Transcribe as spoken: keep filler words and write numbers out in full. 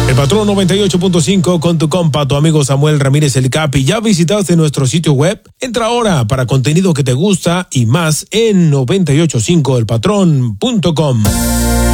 El Patrón noventa y ocho punto cinco con tu compa, tu amigo Samuel Ramírez el Capi. ¿Ya visitaste nuestro sitio web? Entra ahora para contenido que te gusta y más en noventa y ocho punto cinco el patrón punto com.